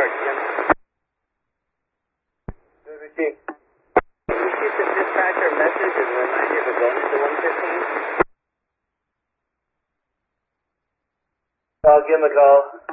start, Jim. Good, Ricky. Can you shoot the dispatcher a message and remind you of going to 115? I'll give him a call.